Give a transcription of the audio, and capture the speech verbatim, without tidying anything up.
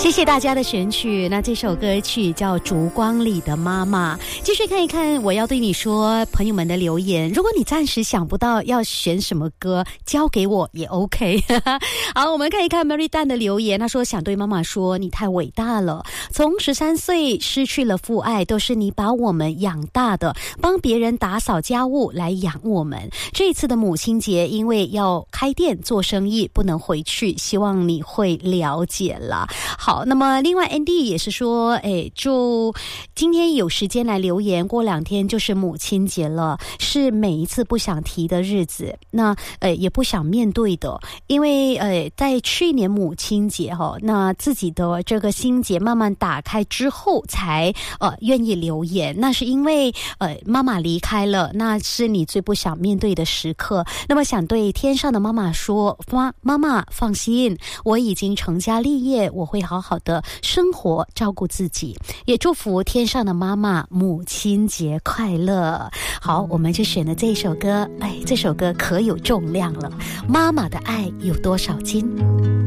谢谢大家的选曲。那这首歌曲叫《烛光里的妈妈》。继续看一看我要对你说朋友们的留言，如果你暂时想不到要选什么歌，交给我也 OK 好，我们看一看 Mary Dan 的留言。他说想对妈妈说，你太伟大了，从十三岁失去了父爱，都是你把我们养大的，帮别人打扫家务来养我们。这一次的母亲节因为要开店做生意不能回去，希望你会了解啦。好，那么另外 Andy 也是说，哎，就今天有时间来留言，过两天就是母亲节了，是每一次不想提的日子，那呃也不想面对的，因为呃在去年母亲节哈、哦，那自己的这个心结慢慢打开之后才呃愿意留言，那是因为呃妈妈离开了，那是你最不想面对的时刻。那么想对天上的妈妈说，妈妈妈放心，我已经成家立业，我会好好的生活照顾自己，也祝福天上的妈妈母亲节快乐。好，我们就选了这首歌，哎，这首歌可有重量了，妈妈的爱有多少斤。